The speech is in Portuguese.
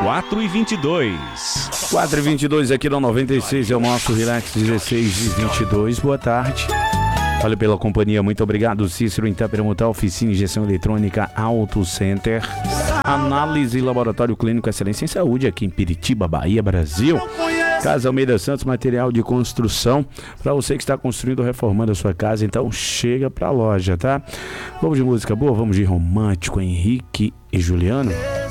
4h22. 4h22 aqui no 96 é o nosso Relax 16h22. Boa tarde. Valeu pela companhia, muito obrigado. Cícero em Itapermutal, oficina injeção eletrônica Auto Center. Análise Laboratório Clínico Excelência em Saúde aqui em Piritiba, Bahia, Brasil. Casa Almeida Santos, material de construção. Para você que está construindo ou reformando a sua casa, então chega pra loja, tá? Vamos de música boa, vamos de romântico, Henrique e Juliano.